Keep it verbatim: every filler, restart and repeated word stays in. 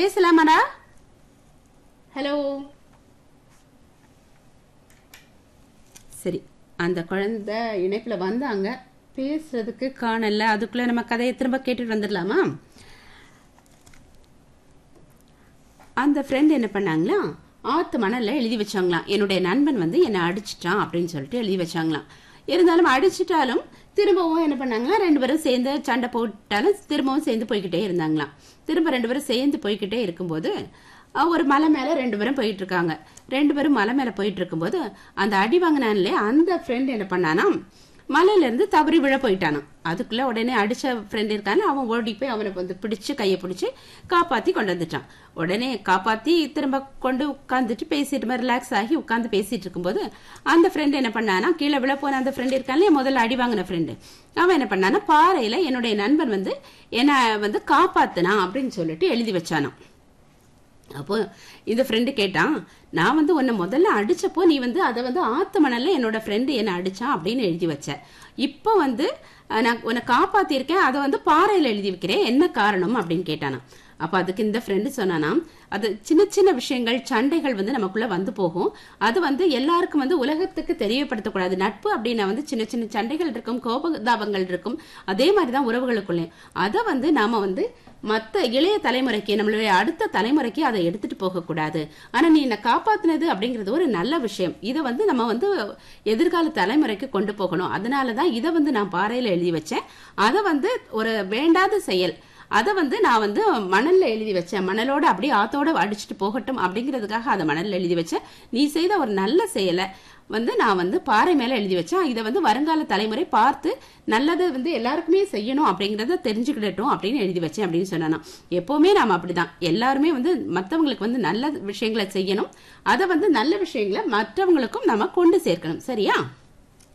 பேசலாமாடா? Hello. சரி, அந்த குழந்தை இணைப்புல வந்தாங்க, பேசுறதுக்கு காணல. அதுக்குள்ள நம்ம கதையை திரும்ப கேட்டுட்டு வந்துடலாமா? அந்த ஃப்ரெண்ட் என்ன பண்ணாங்களா, ஆத்து மணல்ல எழுதி வச்சாங்களாம், என்னுடைய நண்பன் வந்து என்னை அடிச்சிட்டான் அப்படின்னு சொல்லிட்டு எழுதி வச்சாங்களாம். இருந்தாலும் அடிச்சிட்டாலும் திரும்பவும் என்ன பண்ணாங்களா, ரெண்டு பேரும் சேர்ந்து சண்டை போட்டாலும் திரும்பவும் சேர்ந்து போய்கிட்டே இருந்தாங்களாம். திரும்ப ரெண்டு பேரும் சேர்ந்து போய்கிட்டே இருக்கும்போது ஒரு மலை மேல ரெண்டு பேரும் போயிட்டு இருக்காங்க. ரெண்டு பேரும் மலை மேல போயிட்டு இருக்கும்போது அந்த அடி வாங்கினான்ல அந்த ஃப்ரெண்ட் என்ன பண்ணானா, மலையில இருந்து தவறி விழ போயிட்டானான். அதுக்குள்ள உடனே அடிச்ச ஃப்ரெண்ட் இருக்கான்னு அவன் ஓடி போய் அவனை வந்து பிடிச்சு கையை பிடிச்சு காப்பாத்தி கொண்டு வந்துட்டான். உடனே காப்பாத்தி திரும்ப கொண்டு உட்காந்துட்டு பேசிட்டு ரிலாக்ஸ் ஆகி உட்காந்து பேசிட்டு இருக்கும்போது அந்த ஃப்ரெண்ட் என்ன பண்ணானா, கீழே விழ போன அந்த ஃப்ரெண்ட் இருக்கான்ல, முதல்ல அடி வாங்கின ஃப்ரெண்டு, அவன் என்ன பண்ணானா, பாறையில என்னுடைய நண்பன் வந்து என்ன வந்து காப்பாத்தினா அப்படின்னு சொல்லிட்டு எழுதி வச்சானான். அப்போ இந்த ஃப்ரெண்டு கேட்டான், நான் வந்து உன்னை முதல்ல அடிச்சப்போ நீ வந்து அதை வந்து ஆத்து மணல்ல என்னோட ஃப்ரெண்டு என்ன அடிச்சான் அப்படின்னு எழுதி வச்ச. இப்போ வந்து நான் உன்னை காப்பாத்திருக்கேன், அதை வந்து பாறையில எழுதி வைக்கிறேன், என்ன காரணம் அப்படின்னு கேட்டானா. அப்ப அதுக்கு இந்த ஃப்ரெண்டு சொன்னானா, அது சின்ன சின்ன விஷயங்கள், சண்டைகள் வந்து நமக்குள்ள வந்து போகும். அது வந்து எல்லாருக்கும் வந்து உலகத்துக்கு தெரியப்படுத்தக்கூடாது. நட்பு அப்படின்னா வந்து சின்ன சின்ன சண்டைகள் இருக்கும், கோபதாபங்கள் இருக்கும். அதே மாதிரிதான் உறவுகளுக்குள்ளே. அதை வந்து நாம வந்து மத்த இளைய தலைமுறைக்கு, நம்மளுடைய அடுத்த தலைமுறைக்கு அதை எடுத்துட்டு போக கூடாது. ஆனா நீ என்ன காப்பாத்தினது அப்படிங்கிறது ஒரு நல்ல விஷயம். இதை வந்து நம்ம வந்து எதிர்கால தலைமுறைக்கு கொண்டு போகணும். அதனாலதான் இதை வந்து நான் பாறையில எழுதி வச்சேன். அதை வந்து ஒரு வேண்டாத செயல், அதை வந்து நான் வந்து மணல்ல எழுதி வச்சேன். மணலோட அப்படியே ஆத்தோட அடிச்சுட்டு போகட்டும் அப்படிங்கிறதுக்காக அதை மணல்ல எழுதி வச்சேன். நீ செய்த ஒரு நல்ல செயலை வந்து நான் வந்து பாறை மேல எழுதி வச்சேன். இதை வந்து வருங்கால தலைமுறை பார்த்து நல்லது வந்து எல்லாருக்குமே செய்யணும் அப்படிங்கறத தெரிஞ்சுக்கிடட்டும் அப்படின்னு எழுதி வச்சேன் அப்படின்னு சொன்னானா. எப்பவுமே நாம அப்படிதான், எல்லாருமே வந்து மற்றவங்களுக்கு வந்து நல்ல விஷயங்களை செய்யணும். அதை வந்து நல்ல விஷயங்களை மற்றவங்களுக்கும் நாம கொண்டு சேர்க்கணும். சரியா?